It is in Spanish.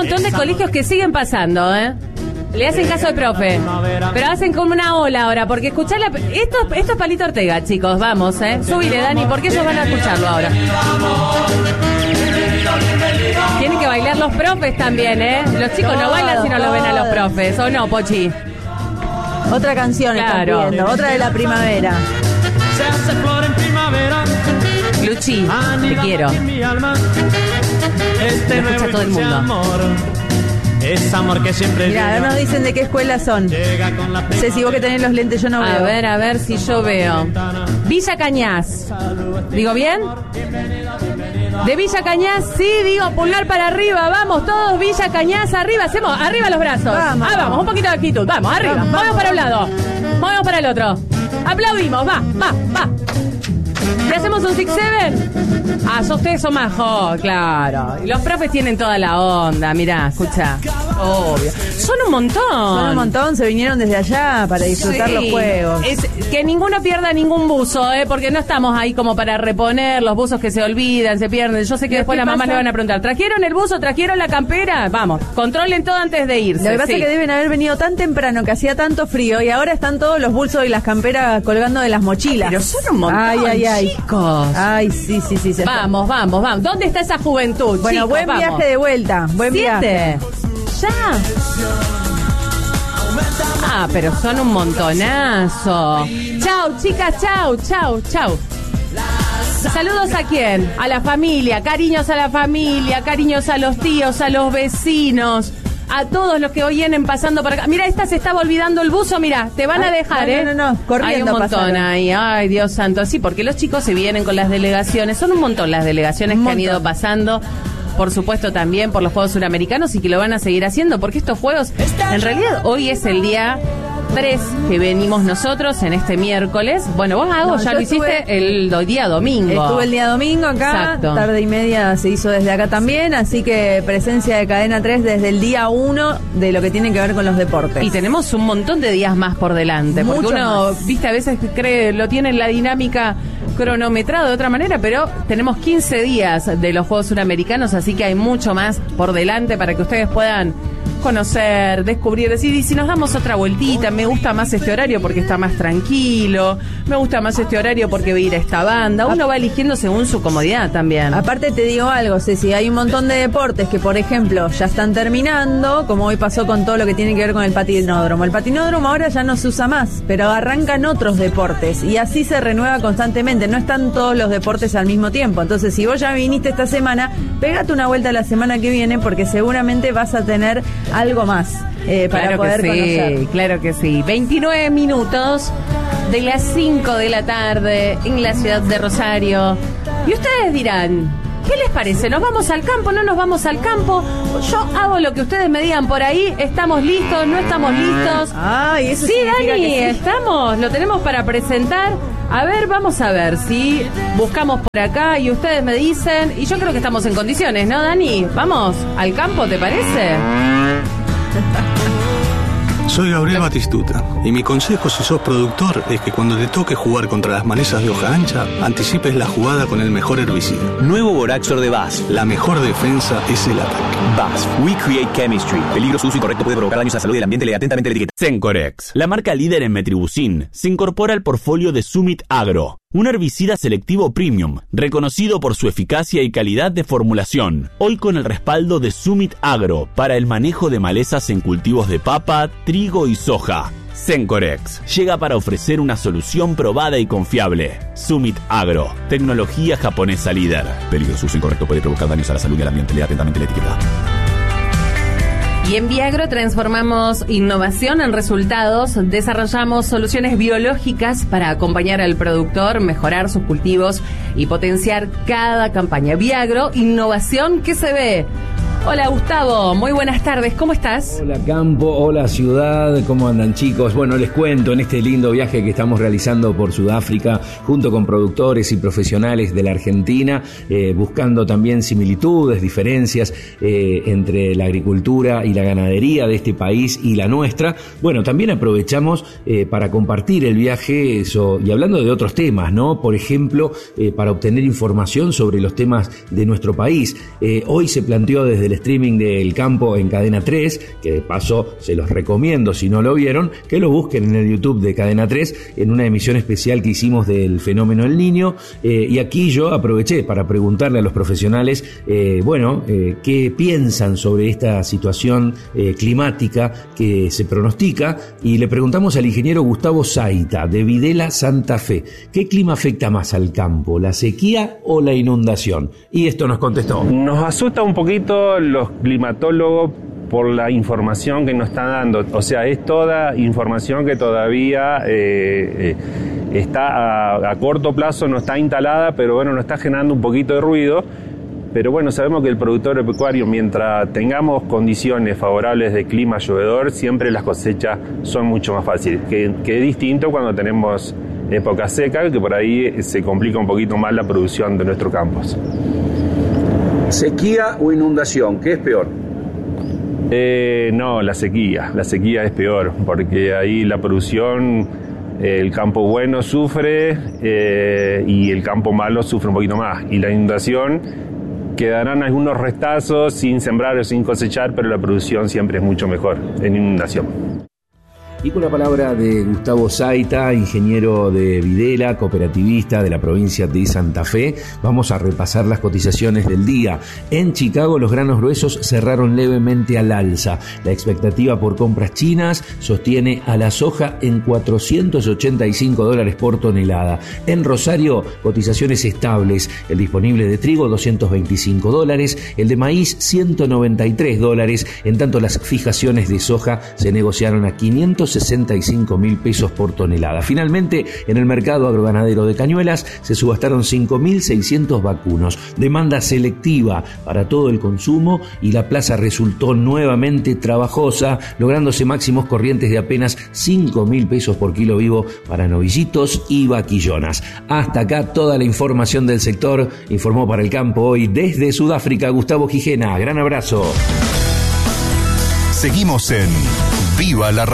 montón de colegios que siguen pasando, Le hacen caso al profe, pero hacen como una ola ahora, porque escuchar esto es Palito Ortega, chicos, vamos, Subile, Dani, porque ellos van a escucharlo ahora. Tienen que bailar los profes también, Los chicos no bailan si no lo ven a los profes, ¿o no, Pochi? Otra canción claro. Están pidiendo, otra de la primavera. Se hace flor en primavera. Luchi, te quiero. Este lo escucha todo el mundo. Es amor que siempre Mirá, llega. no nos dicen de qué escuela son. Ceci, vos que tenés los lentes, yo no veo. A ver si yo veo. Villa Cañas. ¿Digo bien? De Villa Cañas, sí, digo, pulgar para arriba. Vamos todos, Villa Cañas, arriba. Hacemos, arriba los brazos. Vamos. Vamos, un poquito de actitud. Vamos, arriba. Vamos para un lado. Vamos para el otro. Aplaudimos, va. ¿Y hacemos un 6-7? Ustedes son majos, claro. Y los profes tienen toda la onda, mirá, escucha. Obvio. Son un montón. Se vinieron desde allá para disfrutar los juegos. Es que ninguno pierda ningún buzo, porque no estamos ahí como para reponer los buzos que se olvidan, se pierden. Yo sé que después la mamá le van a preguntar, ¿trajeron el buzo? ¿Trajeron la campera? Vamos, controlen todo antes de irse. Lo que pasa es que deben haber venido tan temprano que hacía tanto frío y ahora están todos los bolsos y las camperas colgando de las mochilas. Pero son un montón, chicos. Ay, sí. Vamos. ¿Dónde está esa juventud? Bueno, chicos, buen viaje de vuelta. Buen viaje. Ya. Pero son un montonazo. Chau, chicas, chau. ¿Saludos a quién? A la familia, cariños a la familia, cariños a los tíos, a los vecinos, a todos los que hoy vienen pasando por acá. Mira, esta se estaba olvidando el buzo, mira, te van a dejar, No, corriendo. Hay un montón pasaron. ahí, ay, Dios santo. Sí, porque los chicos se vienen con las delegaciones, son un montón las delegaciones que han ido pasando. Por supuesto también por los Juegos Suramericanos y que lo van a seguir haciendo, porque estos Juegos, en realidad hoy es el día 3 que venimos nosotros en este miércoles. Bueno, vos ya lo hiciste el día domingo. Estuve el día domingo acá, exacto. Tarde y media se hizo desde acá también, así que presencia de Cadena 3 desde el día 1 de lo que tiene que ver con los deportes. Y tenemos un montón de días más por delante, porque mucho uno, más. viste, a veces cree, lo tiene en la dinámica cronometrado de otra manera, pero tenemos 15 días de los Juegos Suramericanos, así que hay mucho más por delante para que ustedes puedan conocer, descubrir, decir, y si nos damos otra vueltita, me gusta más este horario porque está más tranquilo, me gusta más este horario porque voy a ir a esta banda. Uno va eligiendo según su comodidad también. Aparte te digo algo, Ceci, hay un montón de deportes que, por ejemplo, ya están terminando, como hoy pasó con todo lo que tiene que ver con el patinódromo. El patinódromo ahora ya no se usa más, pero arrancan otros deportes y así se renueva constantemente, no están todos los deportes al mismo tiempo. Entonces, si vos ya viniste esta semana, pégate una vuelta la semana que viene porque seguramente vas a tener algo más para poder conocer. Claro que sí. 29 minutos de las 5 de la tarde en la ciudad de Rosario. Y ustedes dirán, ¿qué les parece? ¿Nos vamos al campo? ¿No nos vamos al campo? Yo hago lo que ustedes me digan por ahí. ¿Estamos listos? ¿No estamos listos? Ay, eso sí, Dani, sí. estamos. Lo tenemos para presentar. A ver, vamos a ver si buscamos por acá y ustedes me dicen. Y yo creo que estamos en condiciones, ¿no, Dani? ¿Vamos al campo, te parece? Soy Gabriel Batistuta y mi consejo si sos productor es que cuando te toque jugar contra las malezas de hoja ancha, anticipes la jugada con el mejor herbicida. Nuevo Boraxor de BASF. La mejor defensa es el ataque. BASF. We create chemistry. Peligro, su uso incorrecto puede provocar daños a la salud y el ambiente. Lee atentamente la etiqueta. Sencorex, la marca líder en metribuzin, se incorpora al portfolio de Summit Agro, un herbicida selectivo premium, reconocido por su eficacia y calidad de formulación. Hoy con el respaldo de Summit Agro para el manejo de malezas en cultivos de papa, trigo y soja. Sencorex llega para ofrecer una solución probada y confiable. Summit Agro, tecnología japonesa líder. Peligro, su uso incorrecto puede provocar daños a la salud y al ambiente. Lea atentamente la etiqueta. Y en Viagro transformamos innovación en resultados, desarrollamos soluciones biológicas para acompañar al productor, mejorar sus cultivos y potenciar cada campaña. Viagro, innovación que se ve. Hola Gustavo, muy buenas tardes, ¿cómo estás? Hola campo, hola ciudad, ¿cómo andan chicos? Bueno, les cuento en este lindo viaje que estamos realizando por Sudáfrica junto con productores y profesionales de la Argentina, buscando también similitudes, diferencias entre la agricultura y la ganadería de este país y la nuestra. Bueno, también aprovechamos para compartir el viaje y hablando de otros temas, ¿no? Por ejemplo, para obtener información sobre los temas de nuestro país. Hoy se planteó desde el streaming del campo en Cadena 3, que de paso se los recomiendo si no lo vieron, que lo busquen en el YouTube de Cadena 3, en una emisión especial que hicimos del fenómeno del Niño, y aquí yo aproveché para preguntarle a los profesionales, qué piensan sobre esta situación climática que se pronostica, y le preguntamos al ingeniero Gustavo Zaita, de Videla, Santa Fe, ¿qué clima afecta más al campo, la sequía o la inundación? Y esto nos contestó. Nos asusta un poquito los climatólogos por la información que nos están dando. O sea, es toda información que todavía está a corto plazo, no está instalada, pero bueno, nos está generando un poquito de ruido. Pero bueno, sabemos que el productor agropecuario, mientras tengamos condiciones favorables de clima llovedor, siempre las cosechas son mucho más fáciles, que es distinto cuando tenemos época seca, que por ahí se complica un poquito más la producción de nuestros campos. ¿Sequía o inundación? ¿Qué es peor? No, la sequía es peor, porque ahí la producción, el campo bueno sufre y el campo malo sufre un poquito más, y la inundación quedarán algunos restazos sin sembrar o sin cosechar, pero la producción siempre es mucho mejor en inundación. Y con la palabra de Gustavo Zaita, ingeniero de Videla, cooperativista de la provincia de Santa Fe, vamos a repasar las cotizaciones del día. En Chicago los granos gruesos cerraron levemente al alza. La expectativa por compras chinas sostiene a la soja en $485 por tonelada. En Rosario, cotizaciones estables. El disponible de trigo, $225. El de maíz, $193. En tanto, las fijaciones de soja se negociaron a 565.000 pesos por tonelada. Finalmente, en el mercado agroganadero de Cañuelas se subastaron 5.600 vacunos. Demanda selectiva para todo el consumo, y la plaza resultó nuevamente trabajosa, lográndose máximos corrientes de apenas 5.000 pesos por kilo vivo para novillitos y vaquillonas. Hasta acá toda la información del sector. Informó para El Campo hoy desde Sudáfrica Gustavo Gijena. Gran abrazo. Seguimos en Viva la Radio.